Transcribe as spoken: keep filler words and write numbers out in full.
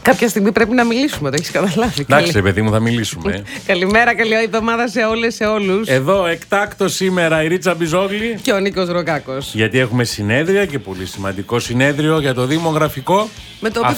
Κάποια στιγμή πρέπει να μιλήσουμε, το έχεις καταλάβει. Εντάξει, παιδί μου, θα μιλήσουμε. Καλημέρα, καλή εβδομάδα σε όλες, σε όλους. Εδώ εκτάκτο σήμερα η Ρίτσα Μπιζόγλη. Και ο Νίκος Ροκάκος. Γιατί έχουμε συνέδρια και πολύ σημαντικό συνέδριο για το δημογραφικό. Με το οποίο